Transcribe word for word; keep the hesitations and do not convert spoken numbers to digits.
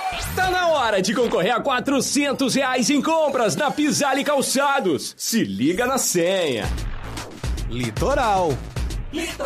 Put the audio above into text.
Tá na hora de concorrer a quatrocentos reais em compras na Pisale Calçados. Se liga na senha. Litoral. Litoral.